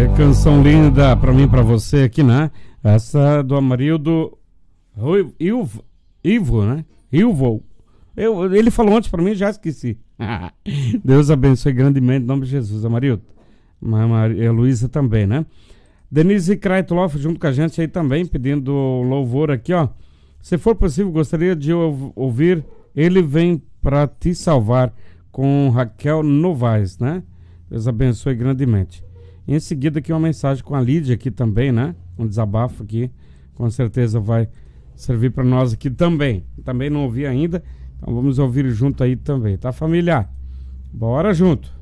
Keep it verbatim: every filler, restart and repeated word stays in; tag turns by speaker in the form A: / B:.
A: Canção linda pra mim, pra você aqui, né? Essa do Amarildo Ivo, Ivo, né? Ivo. Eu, ele falou ontem pra mim, já esqueci. Deus abençoe grandemente, em nome de Jesus, Amarildo. E a Luísa também, né? Denise Kreitloff junto com a gente aí também, pedindo louvor aqui, ó. Se for possível, gostaria de ouvir Ele Vem Pra Te Salvar, com Raquel Novaes, né? Deus abençoe grandemente. E em seguida aqui uma mensagem com a Lídia aqui também, né? Um desabafo aqui, com certeza vai servir para nós aqui também. Também não ouvi ainda, então vamos ouvir junto aí também, tá, família? Bora junto!